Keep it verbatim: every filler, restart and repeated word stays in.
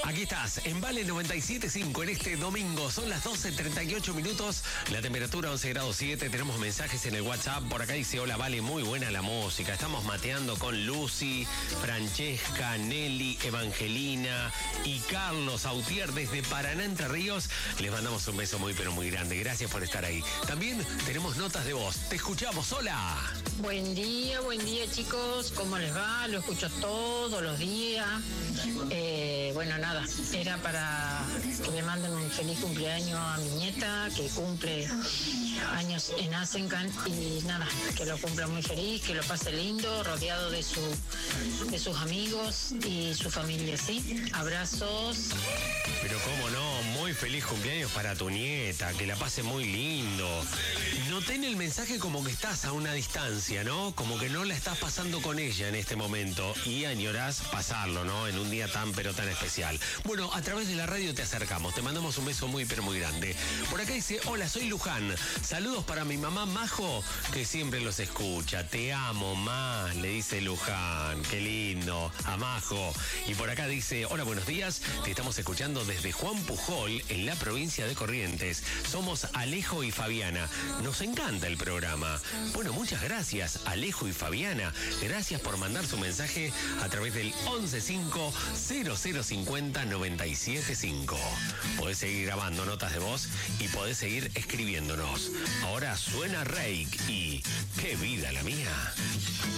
Aquí estás, en Vale noventa y siete punto cinco en este domingo. Son las doce treinta y ocho minutos, la temperatura once grados siete. Tenemos mensajes en el WhatsApp. Por acá dice, hola Vale, muy buena la música. Estamos mateando con Lucy, Francesca, Nelly, Evangelina y Carlos Autier desde Paraná, Entre Ríos. Les mandamos un beso muy pero muy grande. Gracias por estar ahí. También tenemos notas de voz. Te escuchamos, hola. Buen día, buen día chicos. ¿Cómo les va? Lo escucho todos los días. Eh, bueno, nada, era para que me manden un feliz cumpleaños a mi nieta, que cumple años en Asencan, y nada, que lo cumpla muy feliz, que lo pase lindo, rodeado de, su, de sus amigos y su familia, ¿sí? Abrazos. Pero cómo no, muy feliz cumpleaños para tu nieta, que la pase muy lindo. Noté en el mensaje como que estás a una distancia, ¿no? Como que no la estás pasando con ella en este momento y añorás pasarlo, ¿no? En un día tan pero tan especial. Bueno, a través de la radio te acercamos, te mandamos un beso muy pero muy grande. Por acá dice, hola, soy Luján. Saludos para mi mamá Majo, que siempre los escucha. Te amo, ma, le dice Luján. Qué lindo, a Majo. Y por acá dice, hola, buenos días. Te estamos escuchando desde Juan Pujol, en la provincia de Corrientes. Somos Alejo y Fabiana. Nos encanta el programa. Bueno, muchas gracias, Alejo y Fabiana. Gracias por mandar su mensaje a través del once cinco cero cero cincuenta noventa y siete cinco. Podés seguir grabando notas de voz y podés seguir escribiéndonos. Ahora suena Reik y ¡qué vida la mía!